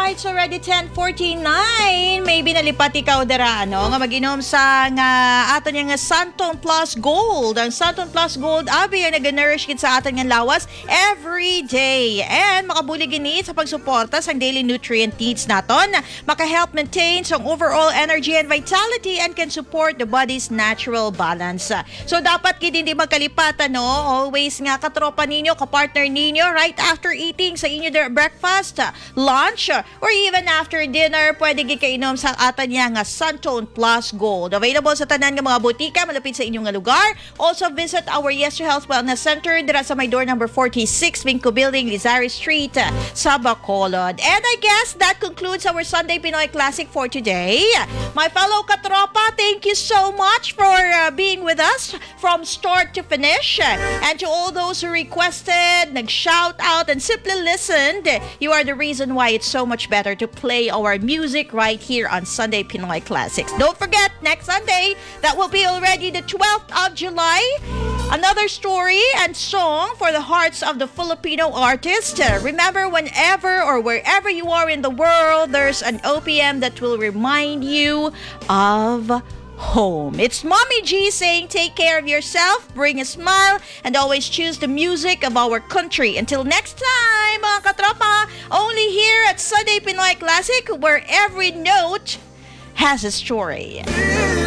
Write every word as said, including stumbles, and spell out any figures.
Alright, so already ten forty-nine. Maybe nalipat ikaw dara, ano? Nga mag-inom sa nga aton yung nga Santon Plus Gold. Ang Santon Plus Gold, abi, ang nag-nourish kit sa aton nga lawas every day. And makabulig ini sa pagsuporta sa daily nutrient needs naton. Maka-help maintain sa overall energy and vitality and can support the body's natural balance. So, dapat kid hindi magkalipat, ano? Always nga katropa ninyo, kapartner ninyo, right after eating sa inyo their breakfast, lunch, or even after dinner, pwede gikainom sa atan niya nga Santon Plus Gold. Available sa tanan nga mga butika malapit sa inyong nga lugar. Also visit our Yes to Health Wellness Center dira sa may door number forty-six, Vinco Building, Rizari Street, sa Bacolod. And I guess that concludes our Sunday Pinoy Classic for today. My fellow katropa, thank you so much for uh, being with us from start to finish. And to all those who requested, nag-shout out, and simply listened, you are the reason why it's so much better to play our music right here on Sunday Pinoy Classics. Don't forget, next Sunday, that will be already the twelfth of July. Another story and song for the hearts of the Filipino artists. Remember, whenever or wherever you are in the world, there's an O P M that will remind you of home. It's Mommy G saying take care of yourself, bring a smile, and always choose the music of our country. Until next time, mga katropa, only here at Sunday Pinoy Classic, where every note has a story.